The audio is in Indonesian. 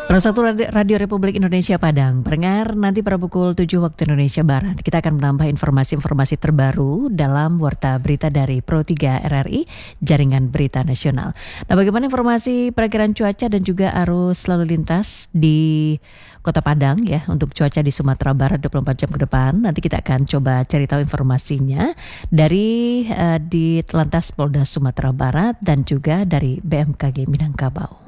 Satu Radio Republik Indonesia Padang, pendengar, nanti pada pukul 7 waktu Indonesia Barat kita akan menambah informasi-informasi terbaru dalam Warta Berita dari Pro 3 RRI, Jaringan Berita Nasional. Nah, bagaimana informasi perakiran cuaca dan juga arus lalu lintas di Kota Padang ya untuk cuaca di Sumatera Barat 24 jam ke depan? Nanti kita akan coba cari tahu informasinya dari di Telantas Polda Sumatera Barat dan juga dari BMKG Minangkabau.